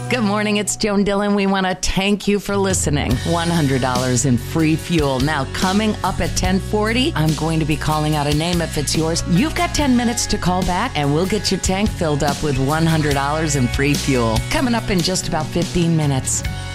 Good morning, it's Joan Dillon. We want to thank you for listening. $100 in free fuel. Now, coming up at 10:40, I'm going to be calling out a name if it's yours. You've got 10 minutes to call back, and we'll get your tank filled up with $100 in free fuel. Coming up in just about 15 minutes.